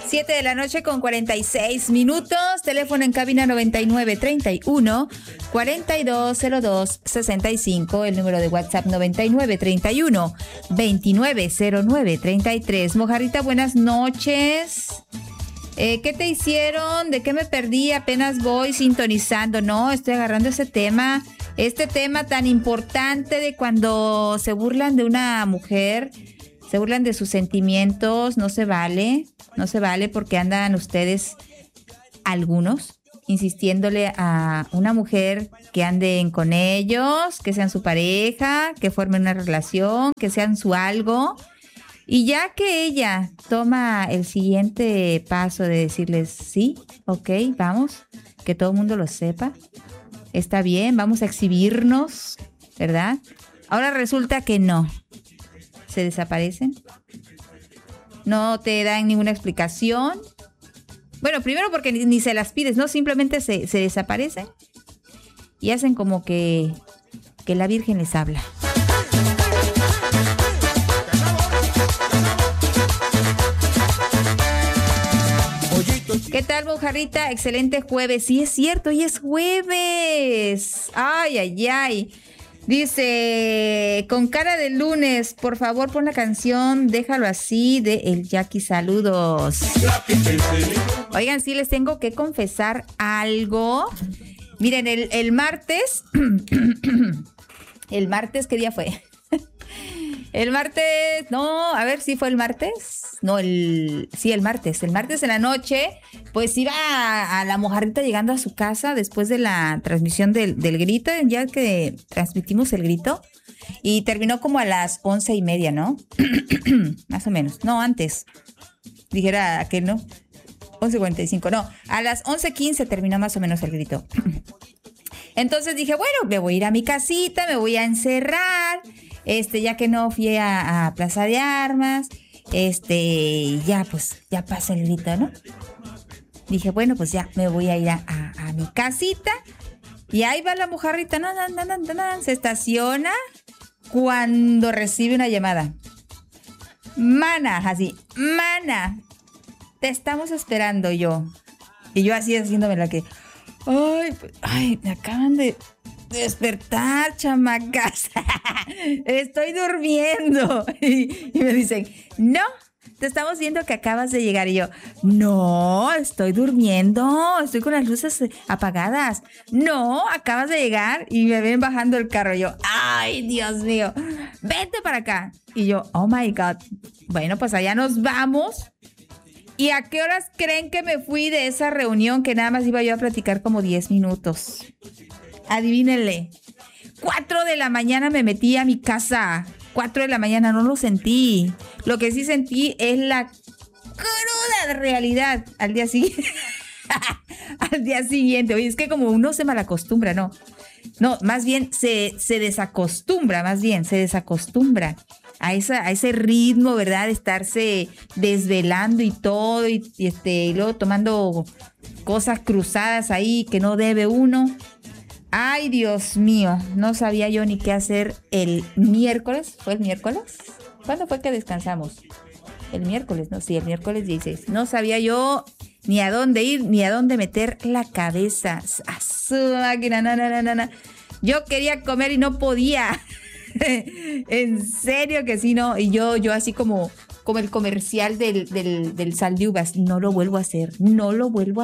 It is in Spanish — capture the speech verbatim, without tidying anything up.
siete de la noche con cuarenta y seis minutos. Teléfono en cabina noventa y nueve treinta y uno cuarenta y dos cero dos sesenta y cinco. El número de WhatsApp noventa y nueve treinta y uno veintinueve cero nueve treinta y tres. Mojarrita, buenas noches. Eh, ¿Qué te hicieron? ¿De qué me perdí? Apenas voy sintonizando. No, estoy agarrando ese tema. Este tema tan importante de cuando se burlan de una mujer, se burlan de sus sentimientos. No se vale. No se vale porque andan ustedes, algunos, insistiéndole a una mujer que anden con ellos, que sean su pareja, que formen una relación, que sean su algo. Y ya que ella toma el siguiente paso de decirles, sí, ok, vamos, que todo el mundo lo sepa, está bien, vamos a exhibirnos, ¿verdad? Ahora resulta que no, se desaparecen, no te dan ninguna explicación. Bueno, primero porque ni, ni se las pides, ¿no? Simplemente se, se desaparecen y hacen como que, que la Virgen les habla. ¿Qué tal, Mojarrita? Excelente jueves. Sí, es cierto, hoy es jueves. Ay, ay, ay. Dice, con cara de lunes, por favor pon la canción Déjalo Así de El Jackie. Saludos. Oigan, sí les tengo que confesar algo. Miren, el, el martes, el martes, ¿qué día fue? El martes, no, a ver si fue el martes. No, el, sí, el martes. El martes en la noche, pues iba a, a la Mojarrita llegando a su casa después de la transmisión del, del grito, ya que transmitimos el grito. Y terminó como a las once y media, ¿no? Más o menos. No, antes. Dijera que no. once cuarenta y cinco, no. A las once quince terminó más o menos el grito. Entonces dije, bueno, me voy a ir a mi casita, me voy a encerrar. Este, ya que no fui a, a Plaza de Armas, este, ya pues, ya pasa el grito, ¿no? Dije, bueno, pues ya me voy a ir a, a, a mi casita. Y ahí va la Mojarrita, no, no, no, no, no, no, se estaciona cuando recibe una llamada. Mana, así, mana, te estamos esperando yo. Y yo así haciéndome la que, ay, pues, ay, me acaban de despertar, chamacas. Estoy durmiendo. Y, y me dicen, no, te estamos viendo que acabas de llegar. Y yo, no, estoy durmiendo, estoy con las luces apagadas. No, acabas de llegar. Y me ven bajando el carro. Y yo, ay, Dios mío, vente para acá. Y yo, oh my God. Bueno, pues allá nos vamos. ¿Y a qué horas creen que me fui de esa reunión que nada más iba yo a platicar como diez minutos? Adivínenle. Cuatro de la mañana me metí a mi casa. Cuatro de la mañana, no lo sentí. Lo que sí sentí es la cruda realidad al día siguiente. Al día siguiente. Oye, es que como uno se malacostumbra, ¿no? No, más bien se, se desacostumbra, más bien, se desacostumbra a, esa, a ese ritmo, ¿verdad? De estarse desvelando y todo, y, y, este, y luego tomando cosas cruzadas ahí que no debe uno. Ay, Dios mío, no sabía yo ni qué hacer el miércoles. ¿Fue el miércoles? ¿Cuándo fue que descansamos? El miércoles, no, sí, el miércoles dieciséis. No sabía yo ni a dónde ir, ni a dónde meter la cabeza. A su máquina, no, no, no, no, no. Yo quería comer y no podía. En serio que sí, no. Y yo, yo así como, como el comercial del, del, del sal de uvas. No lo vuelvo a hacer, no lo vuelvo a hacer.